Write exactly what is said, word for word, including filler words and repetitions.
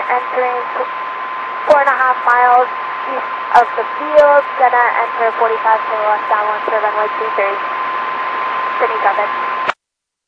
entering four and a half miles east of the field, gonna enter forty-five to the left downwind for runway two three. Sydney, traffic.